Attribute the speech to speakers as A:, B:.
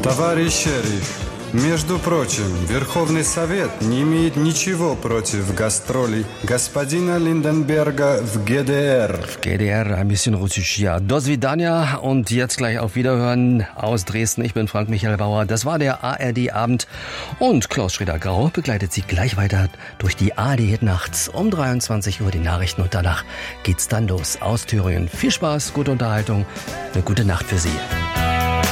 A: Товарищ шериф, между прочим, Верховный Совет не имеет ничего против гастролей господина Lindenberger в GDR.
B: GDR, ein bisschen russisch, ja. Do svidania und jetzt gleich auf Wiederhören aus Dresden. Ich bin Frank Michael Bauer. Das war der ARD-Abend und Klaus Schröder-Grau begleitet Sie gleich weiter durch die ARD nachts um 23 Uhr die Nachrichten und danach geht's dann los aus Thüringen. Viel Spaß, gute Unterhaltung, eine gute Nacht für Sie.